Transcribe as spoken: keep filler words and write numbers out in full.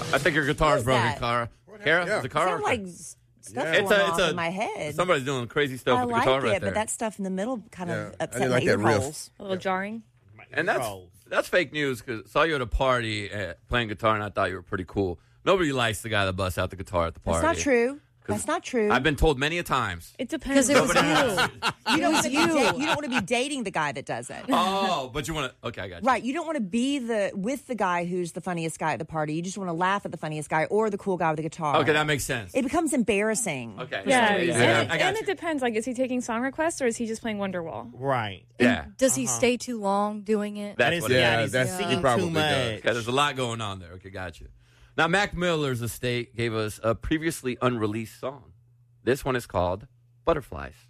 I think your guitar's broken, that? Kara. Kara, Yeah. is it Kara? Sound like s- stuff Yeah. going It's a- off it's a- in my head. Somebody's doing crazy stuff I with the like guitar it, right there. but that stuff in the middle kind Yeah, of I upset didn't my like that ear riff. holes. A little jarring. And that's that's fake news because I saw you at a party uh, playing guitar, and I thought you were pretty cool. Nobody likes the guy that busts out the guitar at the party. That's not true. That's not true. I've been told many a times. It depends. Because it was Nobody you. you don't It want was to be you. da- you don't want to be dating the guy that does it. Oh, but you want to? Okay, I got you. Right, you don't want to be the with the guy who's the funniest guy at the party. You just want to laugh at the funniest guy or the cool guy with the guitar. Okay, that makes sense. It becomes embarrassing. Okay. Yeah, some and, reason. Yeah, it, I got and you. it depends. Like, is he taking song requests or is he just playing Wonderwall? Right. Yeah, Does he stay too long doing it? that's And what it's- it Yeah, and he's that's singing he probably too does. much. Okay, there's a lot going on there. Okay, got you. Now, Mac Miller's estate gave us a previously unreleased song. This one is called Butterflies.